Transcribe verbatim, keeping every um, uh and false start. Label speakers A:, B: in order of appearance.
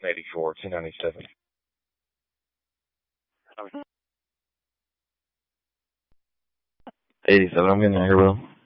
A: eighty-four, two ninety-seven. eighty-seven, I'm getting here, bro.